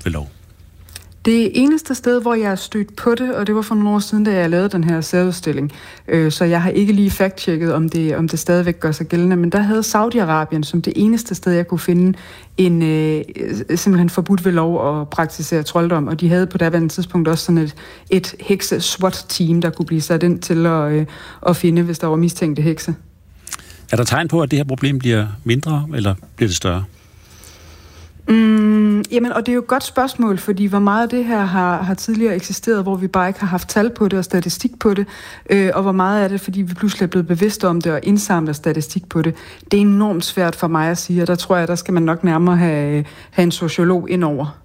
ved lov? Det eneste sted, hvor jeg er stødt på det, og det var for nogle år siden, da jeg lavede den her særudstilling, så jeg har ikke lige fact-checket, om det stadigvæk gør sig gældende, men der havde Saudi-Arabien som det eneste sted, jeg kunne finde en simpelthen forbudt ved lov at praktisere trolddom, og de havde på daværende tidspunkt også sådan et hekse-SWAT-team, der kunne blive sat ind til at finde, hvis der var mistænkte hekse. Er der tegn på, at det her problem bliver mindre, eller bliver det større? Jamen, og det er jo et godt spørgsmål, fordi hvor meget af det her har tidligere eksisteret, hvor vi bare ikke har haft tal på det og statistik på det, og hvor meget af det, fordi vi pludselig er blevet bevidste om det og indsamler statistik på det. Det er enormt svært for mig at sige, og der tror jeg, der skal man nok nærmere have en sociolog indover.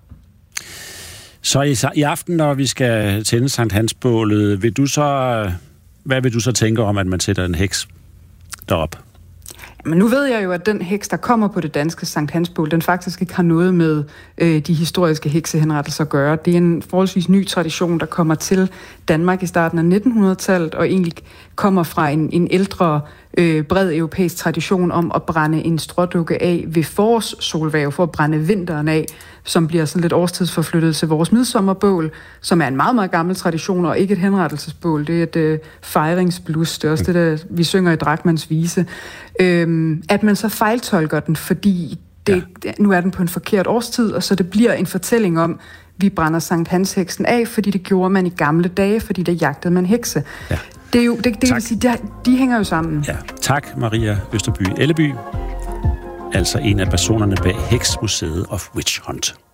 Så i aften, når vi skal tænde Sankt Hans-bålet, hvad vil du så tænke om, at man sætter en heks derop? Men nu ved jeg jo, at den heks, der kommer på det danske Sankt Hans-bål, den faktisk ikke har noget med de historiske heksehenrettelser at gøre. Det er en forholdsvis ny tradition, der kommer til Danmark i starten af 1900-tallet, og egentlig kommer fra en ældre, bred europæisk tradition om at brænde en strådukke af ved forårssolværv, for at brænde vinteren af, som bliver sådan lidt årstidsforflyttet til vores midsommerbål, som er en meget, meget gammel tradition, og ikke et henrettelsesbål. Det er et fejringsblus. Det er også det, der vi synger i Drachmanns vise. At man så fejltolker den, fordi nu er den på en forkert årstid, og så det bliver en fortælling om, vi brænder Sankt Hans-heksen af, fordi det gjorde man i gamle dage, fordi der jagtede man hekse. Ja. Det er jo, det vil sige, de hænger jo sammen. Ja. Tak, Maria Østerby Elleby, altså en af personerne bag Heksmuseet of Witch Hunt.